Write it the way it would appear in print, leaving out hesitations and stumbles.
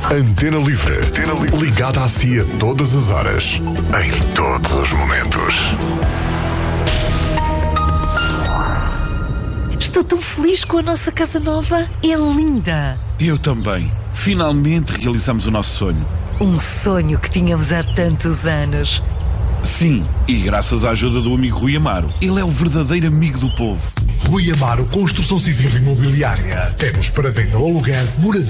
Antena Livre. Ligada a si a todas as horas, em todos os momentos. Estou tão feliz com a nossa casa nova. É linda. Eu também. Finalmente realizamos o nosso sonho. Um sonho que tínhamos há tantos anos. Sim, e graças à ajuda do amigo Rui Amaro. Ele é o verdadeiro amigo do povo. Rui Amaro Construção Civil e Imobiliária. Temos para venda ou aluguer moradia.